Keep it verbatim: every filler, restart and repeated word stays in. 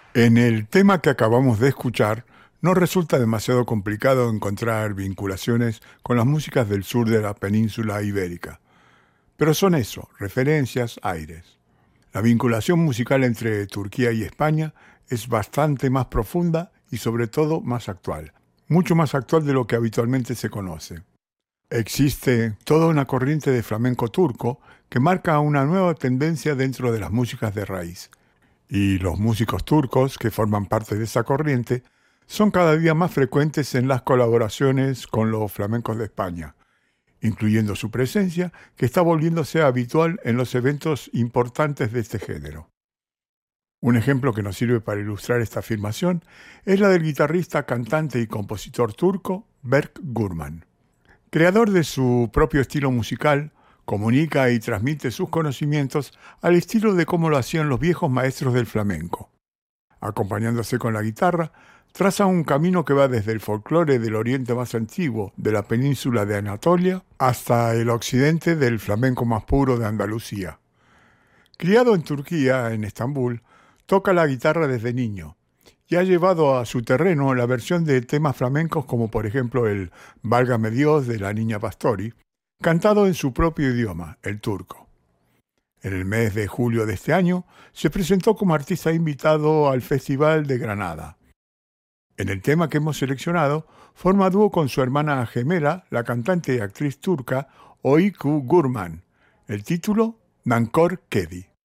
En el tema que acabamos de escuchar, no resulta demasiado complicado encontrar vinculaciones con las músicas del sur de la península ibérica, pero son eso, referencias, aires. La vinculación musical entre Turquía y España es bastante más profunda y sobre todo más actual, mucho más actual de lo que habitualmente se conoce. Existe toda una corriente de flamenco turco que marca una nueva tendencia dentro de las músicas de raíz. Y los músicos turcos que forman parte de esa corriente son cada día más frecuentes en las colaboraciones con los flamencos de España, incluyendo su presencia que está volviéndose habitual en los eventos importantes de este género. Un ejemplo que nos sirve para ilustrar esta afirmación es la del guitarrista, cantante y compositor turco Berk Gürman. Creador de su propio estilo musical, comunica y transmite sus conocimientos al estilo de cómo lo hacían los viejos maestros del flamenco. Acompañándose con la guitarra, traza un camino que va desde el folclore del oriente más antiguo de la península de Anatolia hasta el occidente del flamenco más puro de Andalucía. Criado en Turquía, en Estambul, toca la guitarra desde niño y ha llevado a su terreno la versión de temas flamencos como por ejemplo el Válgame Dios de la Niña Pastori, cantado en su propio idioma, el turco. En el mes de julio de este año se presentó como artista invitado al Festival de Granada. En el tema que hemos seleccionado, forma dúo con su hermana gemela, la cantante y actriz turca Öykü Gürman. El título, Nankor Kedi.